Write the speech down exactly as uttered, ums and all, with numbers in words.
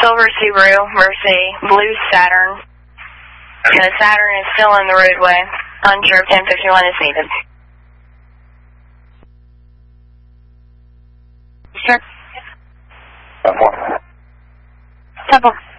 Silver Subaru, Mercy, blue Saturn. The Saturn is still in the roadway. Unsure if ten fifty-one is needed. Sure. ten four. ten four.